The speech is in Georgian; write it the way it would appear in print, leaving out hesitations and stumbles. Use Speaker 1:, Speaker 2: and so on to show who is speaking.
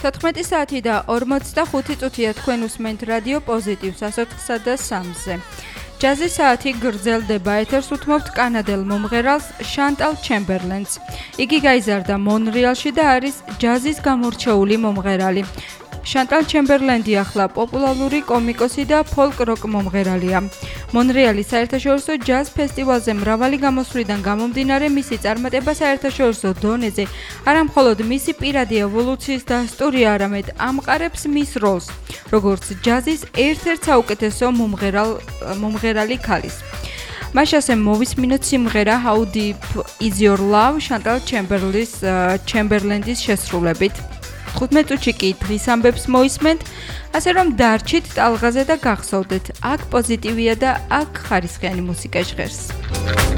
Speaker 1: 14 საათი და 45 წუთია თქვენ უსმენთ რადიო პოზიტივს 104-სა და 3-ზე. ჯაზის საათი გრძელდება, ეთერს უთმობთ კანადელ მომღერალს შანტალ ჩემბერლენს. იგი გაიზარდა მონრეალში და არის ჯაზის გამორჩეული მომღერალი. შანტალ ჩემბერლენდი ახლა პოპულარული კომიკოსი და ფოლკ-როკ მომღერალია. მონრეალის საერთაშორისო ჯაზ ფესტივალზე მრავალი გამოსვლიდან გამომდინარე მისი წარმატება საერთაშორისო დონეზე არა მხოლოდ მისი პირადი ევოლუციის დასტურია, არამედ ამყარებს მის როლს, როგორც ჯაზის ერთ-ერთ საუკეთესო მომღერალი ქალის. მას ასევე მოვისმინოთ სიმღერა How Deep Is Your Love შანტალ ჩემბერლენდის შესრულებით. 15 წუთში კი დღის ამბებს მოისმენთ, ასე რომ დარჩით ტალღაზე და გახსოვდეთ, აქ პოზიტივია და აქ ხარისხიანი მუსიკა ჟღერს.